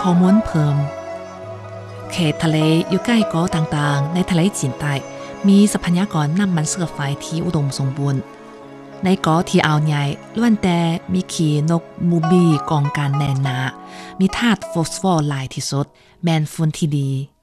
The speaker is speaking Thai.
อร์โมนเพิ่มเขตทะเลอยู่ใกล้เกาะต่างๆในทะเลจีนใต้มีทรัพยากรน้ำมันเสือไฟที่อุดมสมบูรณ์ในเกาะที่อ่าวใหญ่ล้วนแต่มีขี่นกมูบีกองการแน่นหนามีธาตุฟอสฟอร์หลายที่สุดแมนฝุ่นที่ดี